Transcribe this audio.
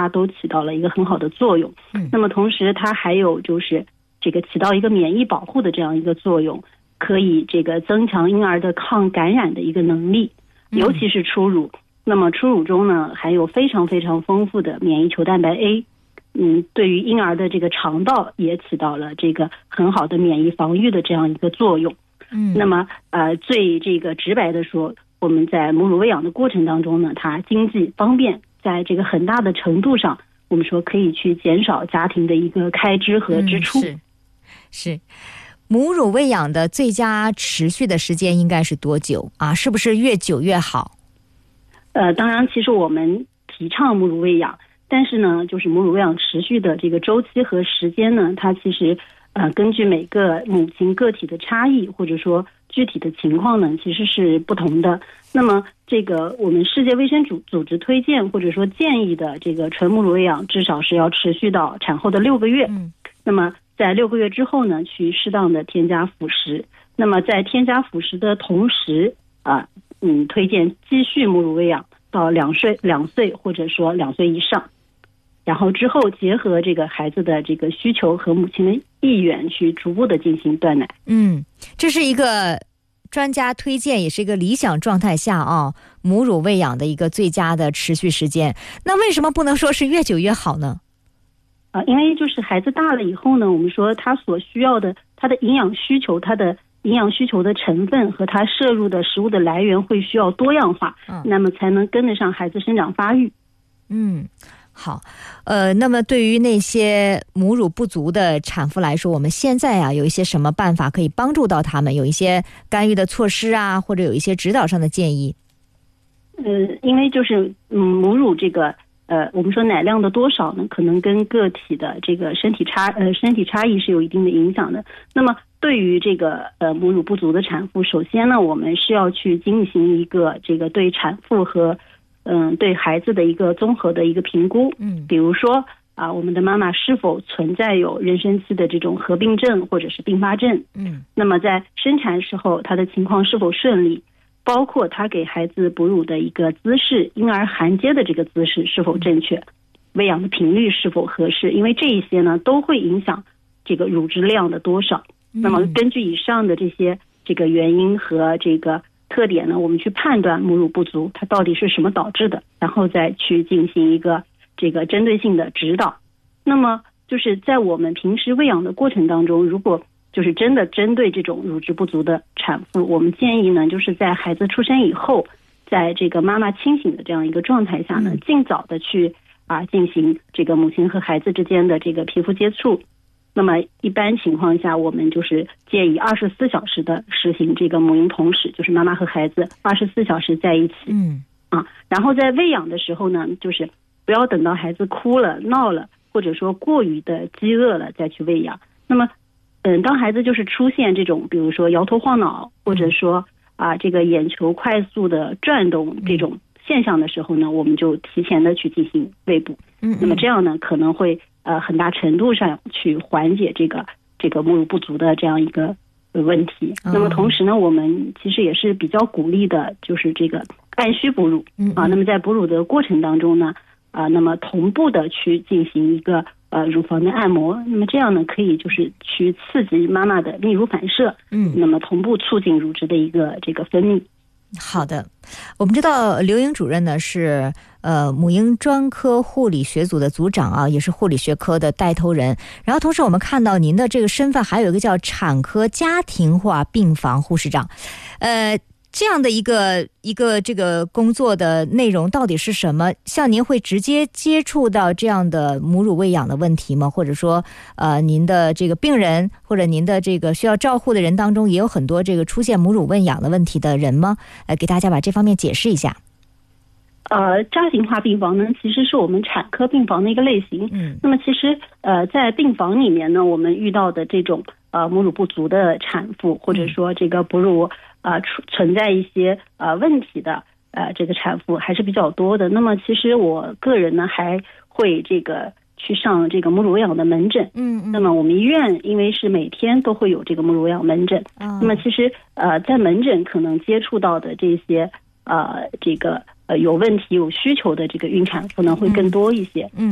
它都起到了一个很好的作用。那么同时它还有就是这个起到一个免疫保护的这样一个作用，可以这个增强婴儿的抗感染的一个能力，尤其是初乳。那么初乳中呢含有非常非常丰富的免疫球蛋白 A，对于婴儿的这个肠道也起到了这个很好的免疫防御的这样一个作用。那么最这个直白的说，我们在母乳喂养的过程当中呢，它经济方便，在这个很大的程度上，我们说可以去减少家庭的一个开支和支出。 是。母乳喂养的最佳持续的时间应该是多久啊？是不是越久越好？ 当然，其实我们提倡母乳喂养，但是呢，就是母乳喂养持续的这个周期和时间呢，它其实根据每个母亲个体的差异，或者说具体的情况呢，其实是不同的。那么这个我们世界卫生组织推荐或者说建议的这个纯母乳喂养，至少是要持续到产后的6个月。那么在6个月之后呢，去适当的添加辅食。那么在添加辅食的同时推荐继续母乳喂养到2岁或者说2岁以上，然后之后结合这个孩子的这个需求和母亲的意愿去逐步的进行断奶。 这是一个专家推荐，也是一个理想状态下母乳喂养的一个最佳的持续时间。那为什么不能说是越久越好呢？ 因为就是孩子大了以后呢，我们说他所需要的他的营养需求，他的营养需求的成分和他摄入的食物的来源会需要多样化，那么才能跟得上孩子生长发育。 好，那么对于那些母乳不足的产妇来说，我们现在有一些什么办法可以帮助到他们？有一些干预的措施或者有一些指导上的建议？ 因为就是母乳这个我们说奶量的多少呢，可能跟个体的这个身体差异是有一定的影响的。那么对于这个母乳不足的产妇，首先呢，我们是要去进行一个这个对产妇和对孩子的一个综合的一个评估。比如说我们的妈妈是否存在有妊娠期的这种合并症或者是并发症。那么在生产时候她的情况是否顺利，包括她给孩子哺乳的一个姿势，婴儿含接的这个姿势是否正确，喂养的频率是否合适，因为这一些呢都会影响这个乳汁量的多少。那么根据以上的这个原因和这个特点呢，我们去判断母乳不足它到底是什么导致的，然后再去进行一个这个针对性的指导。那么就是在我们平时喂养的过程当中，如果就是真的针对这种乳汁不足的产妇，我们建议呢，就是在孩子出生以后，在这个妈妈清醒的这样一个状态下呢，尽早的去进行这个母亲和孩子之间的这个皮肤接触。那么一般情况下，我们就是建议24小时的实行这个母婴同时，就是妈妈和孩子24小时在一起。然后在喂养的时候呢，就是不要等到孩子哭了闹了，或者说过于的饥饿了再去喂养。那么当孩子就是出现这种比如说摇头晃脑，或者说这个眼球快速的转动这种现象的时候呢，我们就提前的去进行喂哺。那么这样呢可能会很大程度上去缓解这个母乳不足的这样一个问题。那么同时呢，我们其实也是比较鼓励的就是这个按需哺乳那么在哺乳的过程当中呢那么同步的去进行一个乳房的按摩，那么这样呢可以就是去刺激妈妈的泌乳反射，那么同步促进乳汁的一个这个分泌。 好的，我们知道刘莹主任呢是母婴专科护理学组的组长也是护理学科的带头人。然后同时我们看到您的这个身份还有一个叫产科家庭化病房护士长，这样的一个这个工作的内容到底是什么？像您会直接接触到这样的母乳喂养的问题吗？或者说您的这个病人或者您的这个需要照护的人当中也有很多这个出现母乳喂养的问题的人吗？给大家把这方面解释一下。 家庭化病房呢其实是我们产科病房的一个类型。那么其实在病房里面呢，我们遇到的这种母乳不足的产妇，或者说这个哺乳存在一些问题的这个产妇还是比较多的。那么其实我个人呢还会这个去上这个母乳喂养的门诊。那么我们医院因为是每天都会有这个母乳喂养门诊，那么其实在门诊可能接触到的这些这个有问题有需求的这个孕产妇呢会更多一些。